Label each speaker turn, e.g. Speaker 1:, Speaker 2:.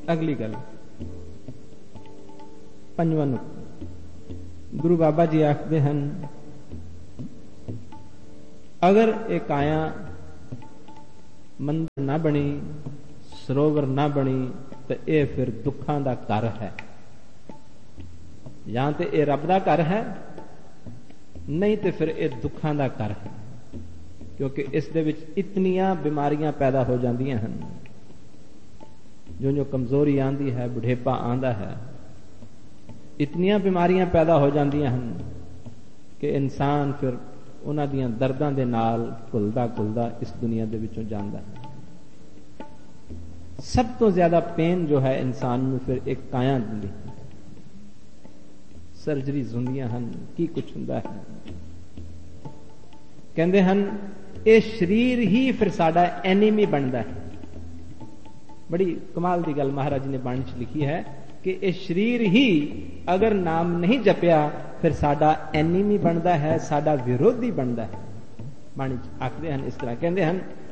Speaker 1: अगली गल पंजवां गुरु बाबा जी आखते हैं, अगर ये काया मंदिर ना बनी, सरोवर ना बनी, तो यह फिर दुखां दा घर है। या तो यह रब दा घर है, नहीं तो फिर यह दुखां दा घर है, क्योंकि इस दे विच इतनियां बीमारियां पैदा हो जांदियां हन। जो कमजोरी आंदी है, बुढ़ेपा आंदा है, इतनियां बीमारियां पैदा हो जांदियां हन कि इंसान फिर उन्हां दियां दर्दां दे नाल घुलदा घुलदा इस दुनिया दे विचों जांदा है। सब तो ज्यादा पेन जो है इंसान नूं फिर एक काया दिंदी है। सर्जरीज हुंदियां हन, की कुछ हुंदा है। कहंदे हन ये शरीर ही फिर साडा एनीमी बनता है। बड़ी कमाल की गल महाराज जी ने बाणी च लिखी है कि ये शरीर ही अगर नाम नहीं जपिया फिर साडा एनीमी बनता है, साडा विरोधी बनता है। बाणी च आखदे हन इस तरह, कहंदे हन